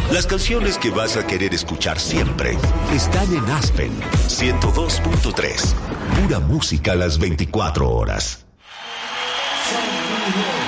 Las canciones que vas a querer escuchar siempre están en Aspen 102.3. Pura música a las 24 horas.